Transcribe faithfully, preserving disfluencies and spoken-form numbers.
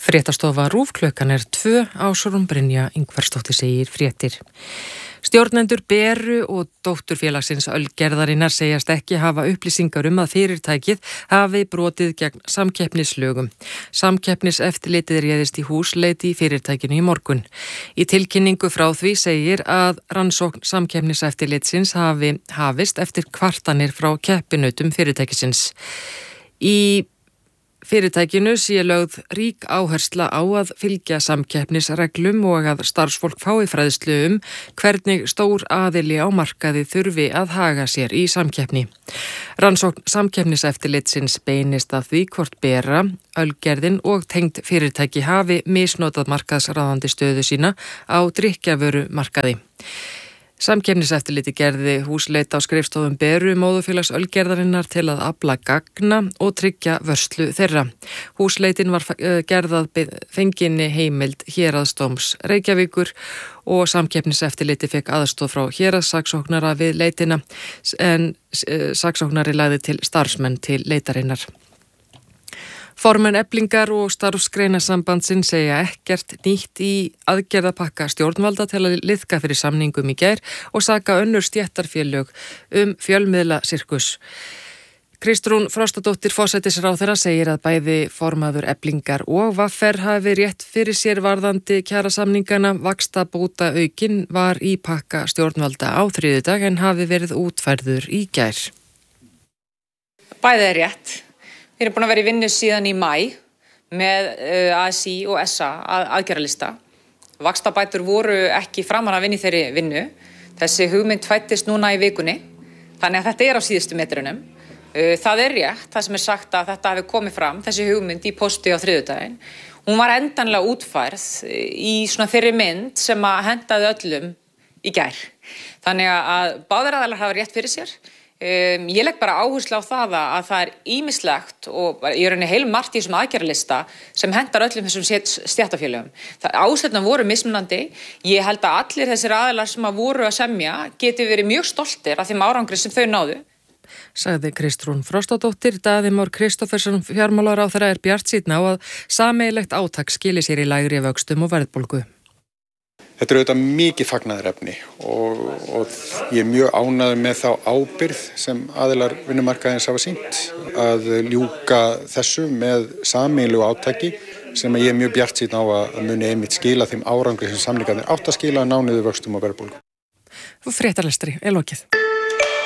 Fréttastofa RÚV klukkan er tvö, Ásrún Brynja Ingvarsdóttir segir fréttir. Stjórnendur Beru og dótturfélagsins Ölgerðarinnar segjast ekki hafa upplýsingar um að fyrirtækið hafi brotið gegn samkeppnislögum. Samkeppniseftirlitið réðist í húsleit í fyrirtækinu í morgun. Í tilkynningu frá því segir að rannsókn samkeppniseftirlitsins hafi hafist eftir kvartanir frá keppinutum fyrirtækisins. Í Fyrirtækinu sé lögð rík áhersla á að fylgja samkeppnisreglum og að starfsfólk fái fræðslu um hvernig stór aðili á markaði þurfi að haga sér í samkeppni. Rannsókn samkeppniseftirlitsins beinist að því hvort Bera, Ölgerðin og tengd fyrirtæki hafi misnotað markaðsráðandi stöðu sína á drykkjarvöru markaði. Samkeppniseftirliti gerði húsleit á skrifstofum Beru móðurfélags Ölgerðarinnar til að afla gagna og tryggja vörslu þeirra. Húsleitin var gerðað fenginni heimild Héraðsdóms Reykjavíkur og Samkeppniseftirliti fekk aðstoð frá héraðssaksóknara við leitina en saksóknari lagði til starfsmenn til leitarinnar. Formenn Eflingar og starfsgreinasambandsins segja ekkert nýtt í aðgerðapakka stjórnvalda til að liðka fyrir samningum í gær og saka önnur stéttarfélög um fjölmiðlasirkus. Kristrún Frostadóttir forsætisráðherra segir að bæði formaður Eflingar og V R hafi rétt fyrir sér varðandi kjarasamningana. Vaxtabóta aukin var í pakka stjórnvalda á þriðjudag en hafi verið útfærður í gær. Bæði er rétt. Við erum búin að vera í vinnu síðan í maí með A S í og S A að, aðgerðalista. Vaxtabætur voru ekki framan að vinna í þeirri vinnu. Þessi hugmynd fættist núna í vikunni, þannig að þetta er á síðustu metrunum. Það er rétt, það sem er sagt að þetta hefur komið fram, þessi hugmynd í posti á þriðjudaginn. Hún var endanlega útfærð í svona þeirri mynd sem að hendaði öllum í gær. Þannig að báðir aðilar hafa rétt fyrir sér. Um, ég legg bara áherslu á það að það er ýmislegt og ég er henni heilmargt í þessum aðgerðalista sem hendar öllum þessum stéttarfélögum. Ástæðurnar voru mismunandi. Ég held að allir þessir aðilar sem að voru að semja geti verið mjög stoltir af þeim árangri sem þau náðu. Sagði Kristrún Frostadóttir. Daði Már Kristófersson fjármálaráðherra er bjartsýnn á að sameiginlegt átak skili sér í lægri vöxtum og verðbólgu. Þetta er auðvitað mikið fagnaðarefni og, og ég er mjög ánægður með þá ábyrgð sem aðilar vinnumarkaðins hafa sýnt að ljúka þessu með sameiginlegu átaki sem ég er mjög bjartsýnn á að muni einmitt skila þeim árangri sem samningarnir átt að skila ná niður vöxtum og verðbólgu. Fréttalestri er lokið.